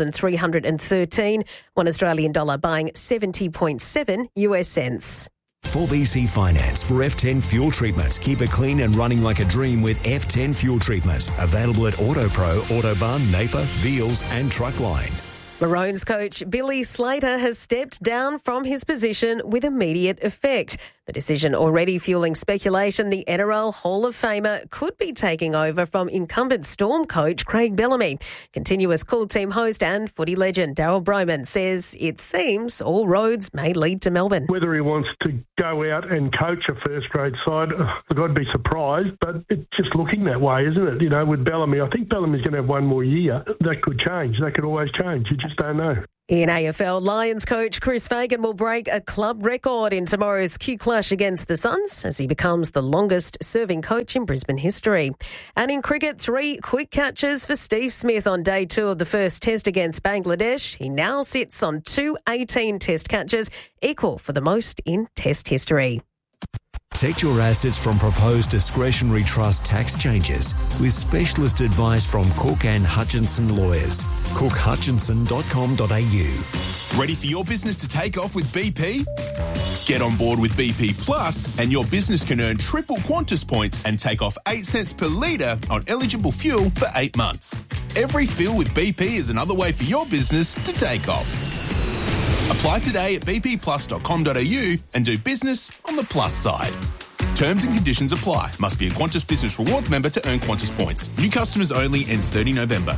9,313, one Australian dollar buying 70.7 US cents. 4BC Finance for F10 fuel treatment. Keep it clean and running like a dream with F10 fuel treatment. Available at AutoPro, Autobahn, Napier, Veals and Truckline. Maroons coach Billy Slater has stepped down from his position with immediate effect. The decision already fueling speculation the NRL Hall of Famer could be taking over from incumbent Storm coach Craig Bellamy. Continuous Cool Team host and footy legend Daryl Broman says it seems all roads may lead to Melbourne. Whether he wants to go out and coach a first-grade side, I'd be surprised, but it's just looking that way, isn't it? You know, with Bellamy, I think Bellamy's going to have one more year. That could change. That could always change. You just don't know. In AFL, Lions coach Chris Fagan will break a club record in tomorrow's Q Clash against the Suns as he becomes the longest-serving coach in Brisbane history. And in cricket, 3 quick catches for Steve Smith on day 2 of the first test against Bangladesh. He now sits on 2 18-test catches, equal for the most in test history. Protect your assets from proposed discretionary trust tax changes with specialist advice from Cook and Hutchinson Lawyers. cookhutchinson.com.au. Ready for your business to take off with BP? Get on board with BP Plus and your business can earn triple Qantas points and take off 8 cents per litre on eligible fuel for 8 months. Every fill with BP is another way for your business to take off. Apply today at bpplus.com.au and do business on the plus side. Terms and conditions apply. Must be a Qantas Business Rewards member to earn Qantas points. New customers only. Ends 30 November.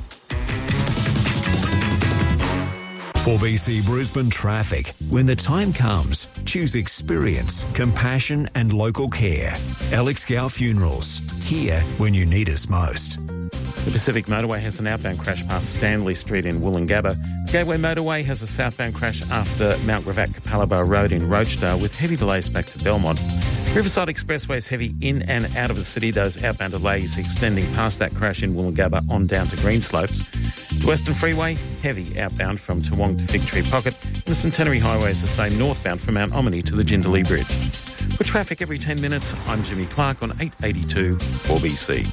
4BC Brisbane traffic. When the time comes, choose experience, compassion and local care. Alex Gow Funerals. Here when you need us most. The Pacific Motorway has an outbound crash past Stanley Street in Woolloongabba. The Gateway Motorway has a southbound crash after Mount Gravatt-Capalaba Road in Rochedale with heavy delays back to Belmont. Riverside Expressway is heavy in and out of the city. Those outbound delays extending past that crash in Woolloongabba on down to Greenslopes. The Western Freeway, heavy outbound from Toowong to Fig Tree Pocket. And the Centenary Highway is the same northbound from Mount Omni to the Jindalee Bridge. For traffic every 10 minutes, I'm Jimmy Clark on 882 4BC.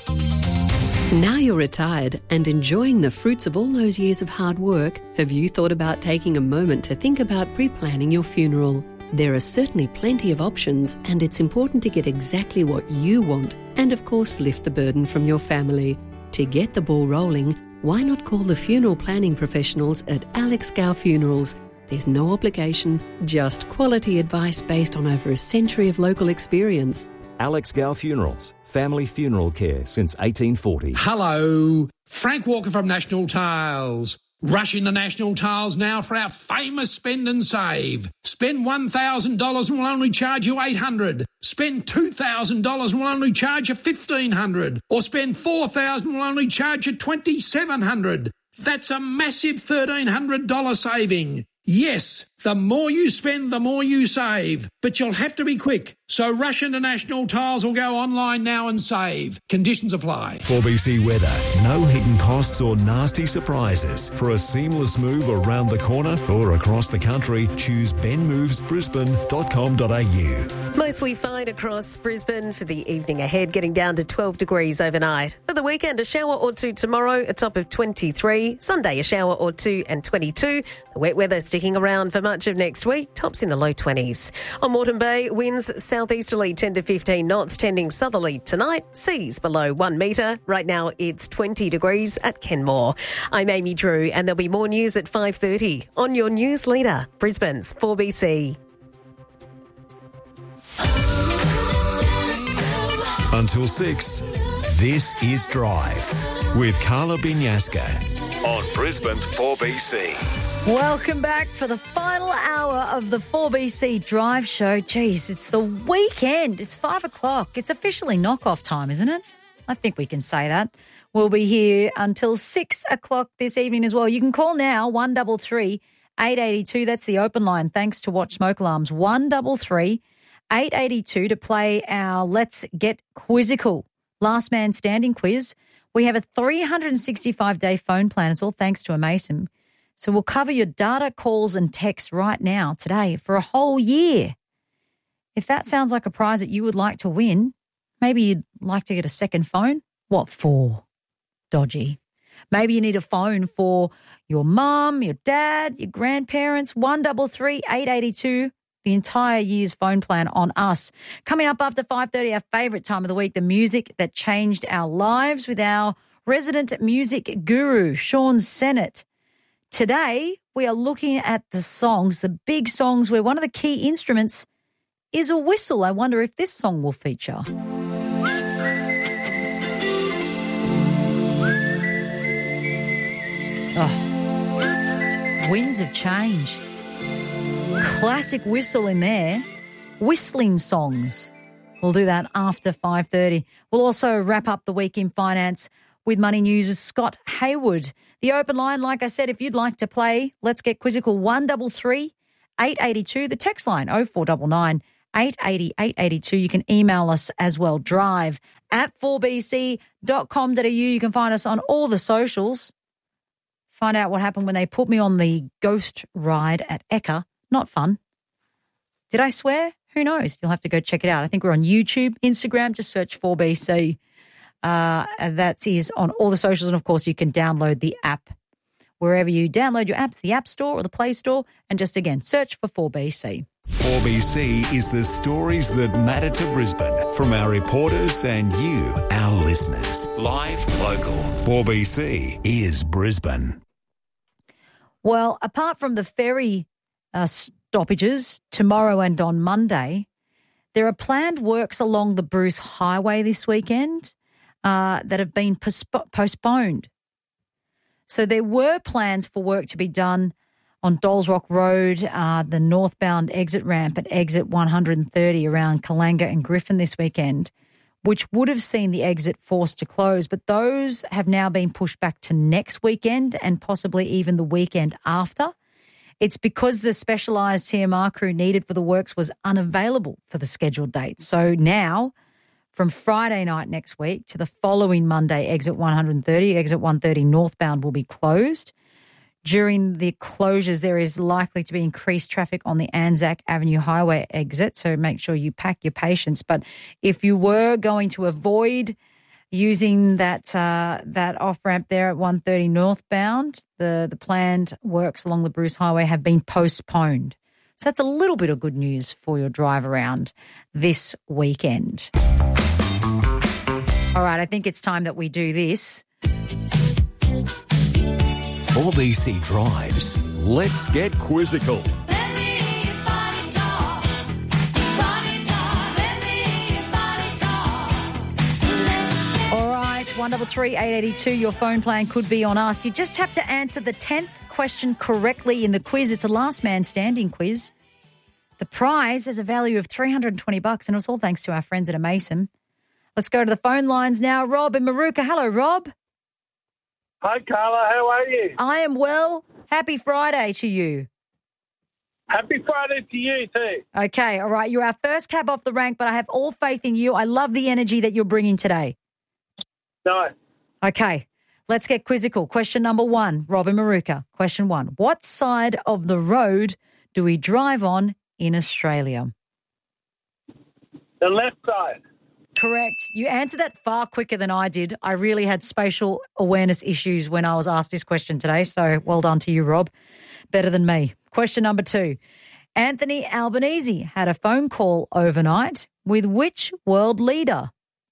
Now you're retired and enjoying the fruits of all those years of hard work, have you thought about taking a moment to think about pre-planning your funeral? There are certainly plenty of options, and it's important to get exactly what you want and, of course, lift the burden from your family. To get the ball rolling, why not call the funeral planning professionals at Alex Gow Funerals? There's no obligation, just quality advice based on over a century of local experience. Alex Gow Funerals, family funeral care since 1840. Hello, Frank Walker from National Tiles. Rush into National Tiles now for our famous spend and save. Spend $1,000 and we'll only charge you $800. Spend $2,000 and we'll only charge you $1,500. Or spend $4,000 and we'll only charge you $2,700. That's a massive $1,300 saving. Yes, the more you spend, the more you save. But you'll have to be quick. So rush into National Tiles or go online now and save. Conditions apply. 4BC weather. No hidden costs or nasty surprises. For a seamless move around the corner or across the country, choose benmovesbrisbane.com.au. Mostly fine across Brisbane for the evening ahead, getting down to 12 degrees overnight. For the weekend, a shower or two tomorrow, a top of 23. Sunday, a shower or two and 22. The wet weather sticking around for much of next week, tops in the low 20s. On Moreton Bay, winds southeasterly 10 to 15 knots, tending southerly tonight, seas below 1 metre. Right now, it's 20 degrees at Kenmore. I'm Amy Drew, and there'll be more news at 5:30 on your news leader, Brisbane's 4BC. Until 6, this is Drive with Carla Binyaska on Brisbane's 4BC. Welcome back for the final hour of the 4BC Drive Show. Geez, it's the weekend. It's 5 o'clock. It's officially knock-off time, isn't it? I think we can say that. We'll be here until 6 o'clock this evening as well. You can call now, 133 882. That's the open line, thanks to Watch Smoke Alarms. 133 882 to play our Let's Get Quizzical Last Man Standing quiz. We have a 365-day phone plan. It's all thanks to a Mason. So we'll cover your data, calls and texts right now, today, for a whole year. If that sounds like a prize that you would like to win, maybe you'd like to get a second phone. What for? Dodgy. Maybe you need a phone for your mum, your dad, your grandparents. 133 882. The entire year's phone plan on us. Coming up after 5:30, our favourite time of the week, the music that changed our lives with our resident music guru, Sean Sennett. Today, we are looking at the songs, the big songs where one of the key instruments is a whistle. I wonder if this song will feature. Oh, Winds of Change. Classic whistle in there. Whistling songs. We'll do that after 5:30. We'll also wrap up the week in finance with Money News' Scott Hayward. The open line, like I said, if you'd like to play, let's get quizzical. 133 882. The text line 0499 880 882. You can email us as well. Drive at 4bc.com.au. You can find us on all the socials. Find out what happened when they put me on the ghost ride at Ekka. Not fun. Did I swear? Who knows? You'll have to go check it out. I think we're on YouTube, Instagram. Just search 4BC. That is on all the socials. And, of course, you can download the app wherever you download your apps, the App Store or the Play Store. And just, again, search for 4BC. 4BC is the stories that matter to Brisbane from our reporters and you, our listeners. Live, local. 4BC is Brisbane. Well, apart from the ferry stoppages tomorrow and on Monday, there are planned works along the Bruce Highway this weekend that have been postponed. So there were plans for work to be done on Dolls Rock Road, the northbound exit ramp at exit 130 around Kalanga and Griffin this weekend, which would have seen the exit forced to close. But those have now been pushed back to next weekend and possibly even the weekend after. It's because the specialised TMR crew needed for the works was unavailable for the scheduled date. So now, from Friday night next week to the following Monday, exit 130, exit 130 northbound will be closed. During the closures, there is likely to be increased traffic on the Anzac Avenue Highway exit, so make sure you pack your patience. But if you were going to avoid using that off-ramp there at 130 northbound, the planned works along the Bruce Highway have been postponed. So that's a little bit of good news for your drive around this weekend. All right, I think it's time that we do this. 4BC Drives. Let's get quizzical. All right, 133 882. Your phone plan could be on us. You just have to answer the 10th question correctly in the quiz. It's a last man standing quiz. The prize has a value of $320, and it's all thanks to our friends at Amason. Let's go to the phone lines now. Rob in Maruka. Hello, Rob. Hi, Carla. How are you? I am well. Happy Friday to you. Happy Friday to you too. Okay, all right. You're our first cab off the rank, but I have all faith in you. I love the energy that you're bringing today. No. Okay, let's get quizzical. Question number 1, Robin Maruka. Question 1. What side of the road do we drive on in Australia? The left side. Correct. You answered that far quicker than I did. I really had spatial awareness issues when I was asked this question today, so well done to you, Rob. Better than me. Question number 2. Anthony Albanese had a phone call overnight with which world leader?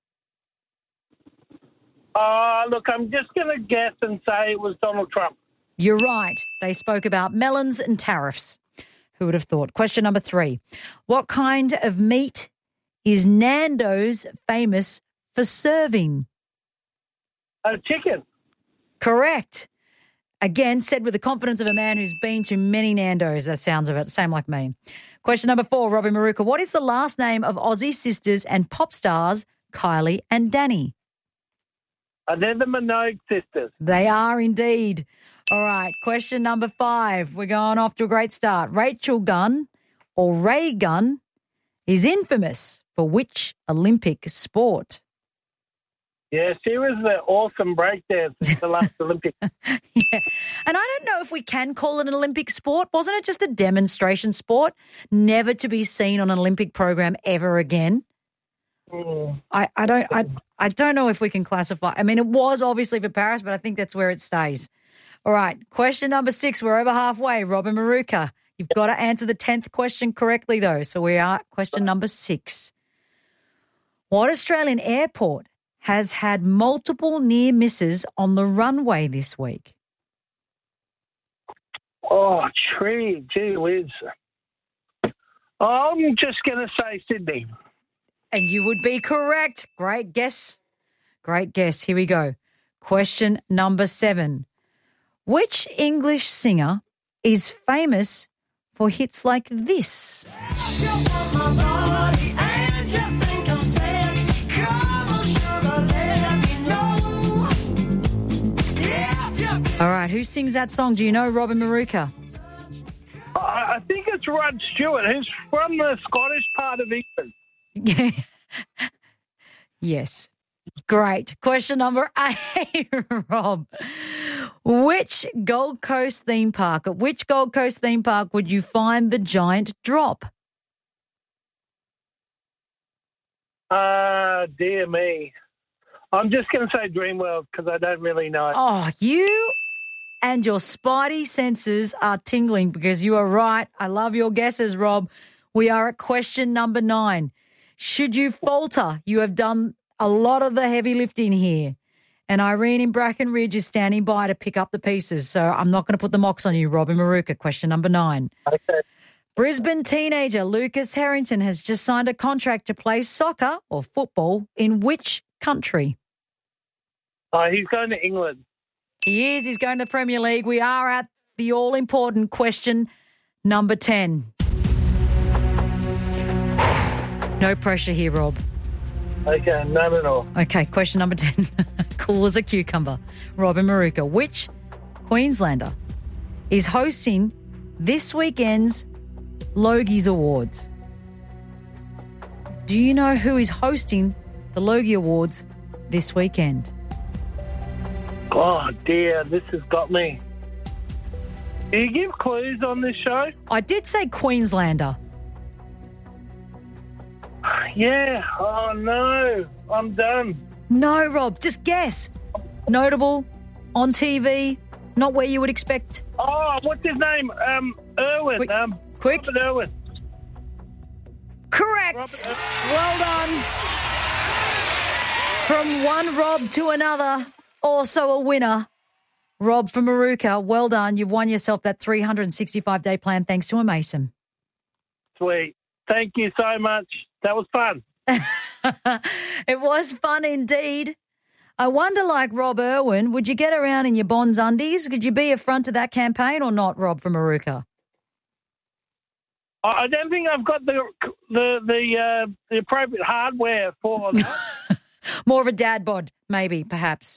Look, I'm just going to guess and say it was Donald Trump. You're right. They spoke about melons and tariffs. Who would have thought? Question number 3. What kind of meat is Nando's famous for serving? Chicken. Correct. Again, said with the confidence of a man who's been to many Nando's. That sounds of it. Same like me. Question number 4, Robin Maruka. What is the last name of Aussie sisters and pop stars Kylie and Danny? They're the Minogue sisters. They are indeed. All right. Question number 5. We're going off to a great start. Rachel Gunn or Ray Gunn is infamous for which Olympic sport? Yeah, she was the awesome breakdancer at the last Olympics. Yeah. And I don't know if we can call it an Olympic sport. Wasn't it just a demonstration sport, never to be seen on an Olympic program ever again? I don't know if we can classify. I mean, it was obviously for Paris, but I think that's where it stays. All right, question number 6. We're over halfway. Robin Maruka, you've got to answer the 10th question correctly, though. So we are at question number 6. What Australian airport has had multiple near misses on the runway this week? Oh, gee whiz. I'm just going to say Sydney. And you would be correct. Great guess. Great guess. Here we go. Question number 7. Which English singer is famous for hits like this? All right, who sings that song? Do you know, Robin Maruka? I think it's Rod Stewart, who's from the Scottish part of England. Yes. Great. Question number 8, Rob. Which Gold Coast theme park would you find the giant drop? Dear me. I'm just going to say Dreamworld because I don't really know. Oh, you and your spidey senses are tingling because you are right. I love your guesses, Rob. We are at question number 9. Should you falter, you have done a lot of the heavy lifting here. And Irene in Bracken Ridge is standing by to pick up the pieces. So I'm not going to put the mocks on you, Robin Maruka. Question number 9. Okay. Brisbane teenager Lucas Harrington has just signed a contract to play soccer or football in which country? He's going to England. He is. He's going to the Premier League. We are at the all-important question number 10. No pressure here, Rob. Okay, none at all. Okay, question number 10. Cool as a cucumber. Robin Maruka. Which Queenslander is hosting this weekend's Logies Awards? Do you know who is hosting the Logie Awards this weekend? Oh, dear, this has got me. Do you give clues on this show? I did say Queenslander. Yeah. Oh, no. I'm done. No, Rob, just guess. Notable, on TV, not where you would expect. Oh, what's his name? Irwin. Quick. Robert Irwin. Correct. Well done. From one Rob to another, also a winner. Rob from Maruka, well done. You've won yourself that 365-day plan thanks to a Mason. Sweet. Thank you so much. That was fun. It was fun indeed. I wonder, like Rob Irwin, would you get around in your Bonds undies? Could you be a front of that campaign or not, Rob from Maruka? I don't think I've got the appropriate hardware for that. More of a dad bod, maybe, perhaps.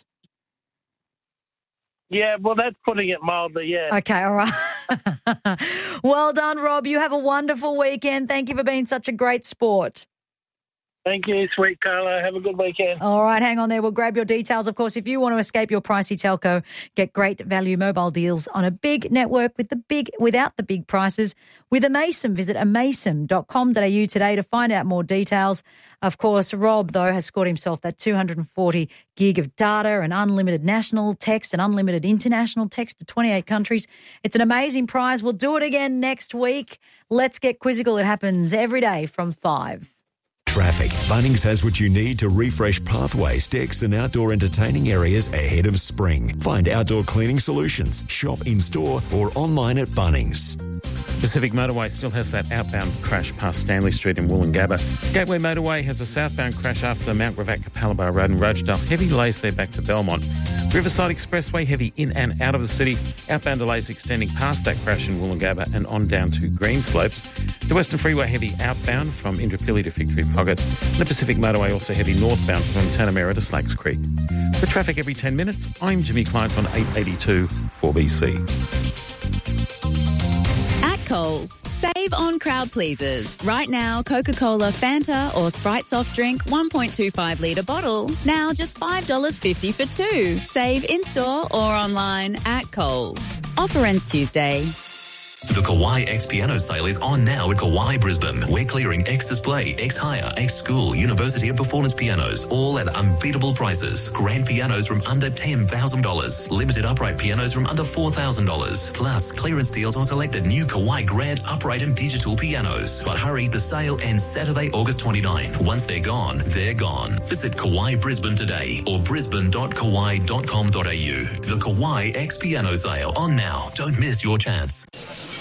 Yeah, well, that's putting it mildly, yeah. Okay, all right. Well done, Rob. You have a wonderful weekend. Thank you for being such a great sport. Thank you, sweet Carla. Have a good weekend. All right, hang on there. We'll grab your details. Of course, if you want to escape your pricey telco, get great value mobile deals on a big network without the big prices. With a Mason, visit amason.com.au today to find out more details. Of course, Rob, though, has scored himself that 240 gig of data and unlimited national text and unlimited international text to 28 countries. It's an amazing prize. We'll do it again next week. Let's get quizzical. It happens every day from 5. Traffic. Bunnings has what you need to refresh pathways, decks and outdoor entertaining areas ahead of spring. Find outdoor cleaning solutions. Shop in-store or online at Bunnings. Pacific Motorway still has that outbound crash past Stanley Street in Woolloongabba. Gateway Motorway has a southbound crash after Mount Gravatt, Capalaba Road and Rochedale. Heavy delays there back to Belmont. Riverside Expressway, heavy in and out of the city. Outbound delays extending past that crash in Woolloongabba and on down to Greenslopes. The Western Freeway, heavy outbound from Indooroopilly to Victory Pocket. The Pacific Motorway also heavy northbound from Tanamera to Slacks Creek. For traffic every 10 minutes, I'm Jimmy Client on 882 4BC. At Coles, save on crowd pleasers. Right now, Coca-Cola, Fanta or Sprite soft drink 1.25 litre bottle. Now just $5.50 for 2. Save in-store or online at Coles. Offer ends Tuesday. The Kauai X Piano Sale is on now at Kauai Brisbane. We're clearing X Display, X Hire, X School, University and Performance pianos, all at unbeatable prices. Grand pianos from under $10,000. Limited upright pianos from under $4,000. Plus, clearance deals on selected new Kauai Grand upright and digital pianos. But hurry, the sale ends Saturday, August 29. Once they're gone, they're gone. Visit Kauai Brisbane today or brisbane.kauai.com.au. The Kauai X Piano Sale on now. Don't miss your chance.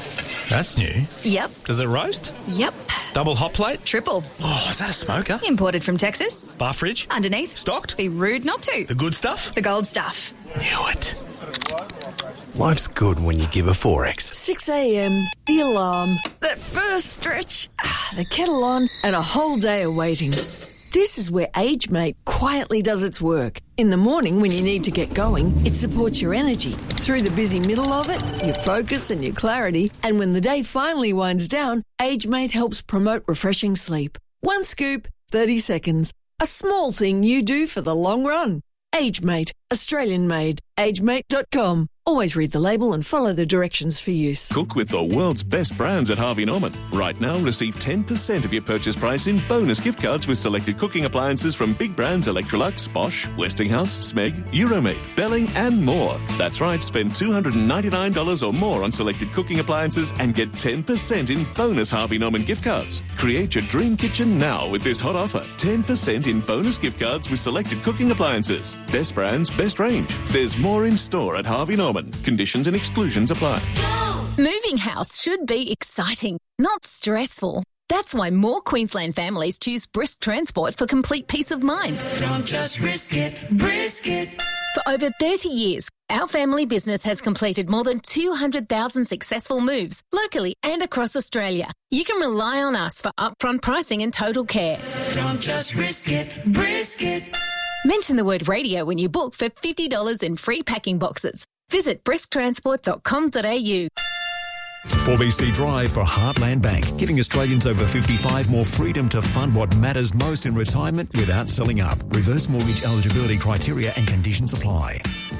That's new. Yep. Does it roast? Yep. Double hot plate? Triple. Oh, is that a smoker? Imported from Texas. Bar fridge? Underneath. Stocked? Be rude not to. The good stuff? The gold stuff. Knew it. Life's good when you give a 4X. 6 a.m, the alarm, that first stretch, the kettle on, and a whole day of waiting. This is where AgeMate quietly does its work. In the morning when you need to get going, it supports your energy. Through the busy middle of it, your focus and your clarity. And when the day finally winds down, AgeMate helps promote refreshing sleep. One scoop, 30 seconds. A small thing you do for the long run. AgeMate, Australian made. AgeMate.com. Always read the label and follow the directions for use. Cook with the world's best brands at Harvey Norman. Right now, receive 10% of your purchase price in bonus gift cards with selected cooking appliances from big brands Electrolux, Bosch, Westinghouse, Smeg, Euromade, Belling and more. That's right, spend $299 or more on selected cooking appliances and get 10% in bonus Harvey Norman gift cards. Create your dream kitchen now with this hot offer. 10% in bonus gift cards with selected cooking appliances. Best brands, best range. There's more in store at Harvey Norman. Conditions and exclusions apply. Moving house should be exciting, not stressful. That's why more Queensland families choose Brisk Transport for complete peace of mind. Don't just risk it, brisk it. For over 30 years, our family business has completed more than 200,000 successful moves locally and across Australia. You can rely on us for upfront pricing and total care. Don't just risk it, brisk it. Mention the word radio when you book for $50 in free packing boxes. Visit brisktransport.com.au. 4BC Drive for Heartland Bank, giving Australians over 55 more freedom to fund what matters most in retirement without selling up. Reverse mortgage eligibility criteria and conditions apply.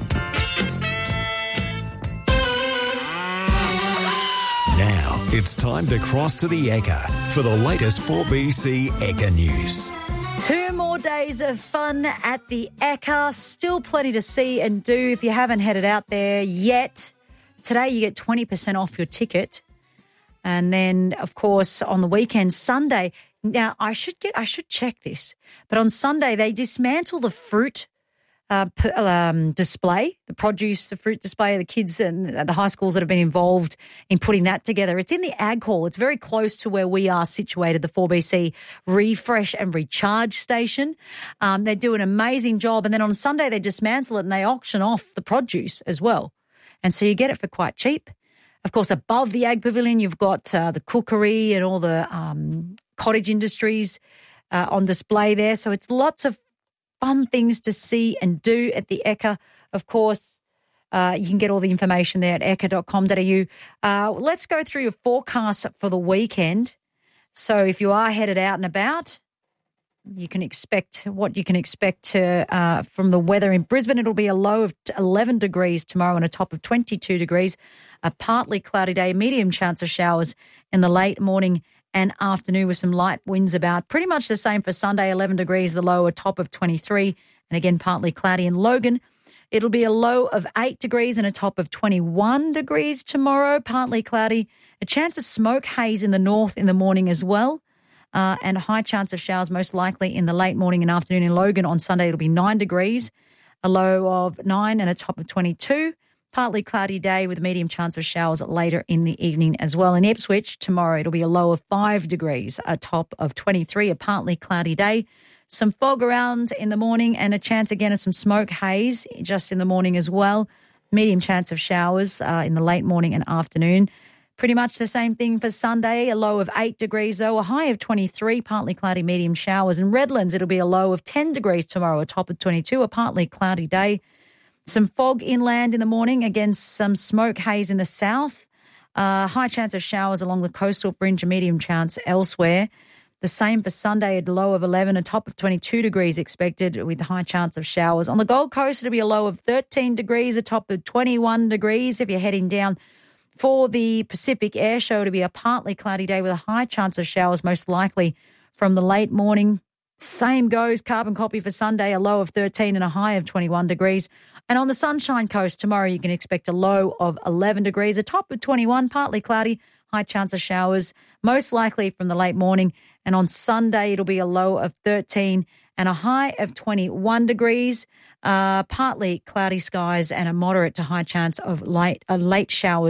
Now, it's time to cross to the Ekka for the latest 4BC Ekka news. 2 more days of fun at the Ekka. Still plenty to see and do if you haven't headed out there yet. Today you get 20% off your ticket. And then, of course, on the weekend, Sunday. Now, I should check this. But on Sunday, they dismantle the fruit display, the fruit display of the kids and the high schools that have been involved in putting that together. It's in the Ag Hall. It's very close to where we are situated, the 4BC Refresh and Recharge Station. They do an amazing job. And then on Sunday, they dismantle it and they auction off the produce as well. And so you get it for quite cheap. Of course, above the Ag Pavilion, you've got the cookery and all the cottage industries on display there. So it's lots of fun things to see and do at the Ekka. Of course, you can get all the information there at ekka.com.au. Let's go through your forecast for the weekend. So if you are headed out and about, you can expect from the weather in Brisbane. It'll be a low of 11 degrees tomorrow and a top of 22 degrees. A partly cloudy day, medium chance of showers in the late morning and afternoon with some light winds about. Pretty much the same for Sunday, 11 degrees, the low, a top of 23. And again, partly cloudy in Logan. It'll be a low of 8 degrees and a top of 21 degrees tomorrow, partly cloudy. A chance of smoke haze in the north in the morning as well. And a high chance of showers most likely in the late morning and afternoon in Logan. On Sunday, it'll be 9 degrees, a low of 9 and a top of 22. Partly cloudy day with a medium chance of showers later in the evening as well. In Ipswich, tomorrow, it'll be a low of 5 degrees, a top of 23, a partly cloudy day. Some fog around in the morning and a chance again of some smoke haze just in the morning as well. Medium chance of showers in the late morning and afternoon. Pretty much the same thing for Sunday, a low of 8 degrees though, a high of 23, partly cloudy, medium showers. In Redlands, it'll be a low of 10 degrees tomorrow, a top of 22, a partly cloudy day. Some fog inland in the morning, again some smoke haze in the south. High chance of showers along the coastal fringe, a medium chance elsewhere. The same for Sunday, a low of 11, a top of 22 degrees expected with high chance of showers. On the Gold Coast, it'll be a low of 13 degrees, a top of 21 degrees if you're heading down. For the Pacific Air Show, to be a partly cloudy day with a high chance of showers, most likely from the late morning. Same goes, carbon copy for Sunday, a low of 13 and a high of 21 degrees. And on the Sunshine Coast, tomorrow you can expect a low of 11 degrees, a top of 21, partly cloudy, high chance of showers, most likely from the late morning. And on Sunday, it'll be a low of 13 and a high of 21 degrees, partly cloudy skies and a moderate to high chance of late showers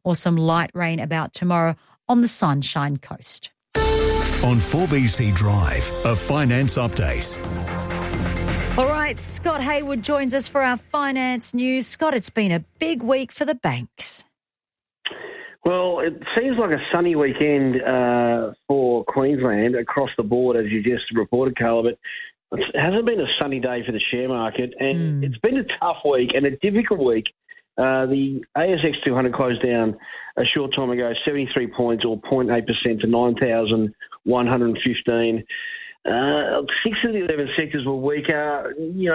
or some light rain about tomorrow on the Sunshine Coast. On 4BC Drive, a finance update. All right, Scott Hayward joins us for our finance news. Scott, it's been a big week for the banks. Well, it seems like a sunny weekend for Queensland across the board, as you just reported, Carla, but it hasn't been a sunny day for the share market, and it's been a tough week and a difficult week. The ASX 200 closed down a short time ago, 73 points or 0.8% to 9,115. 6 of the 11 sectors were weaker. You know,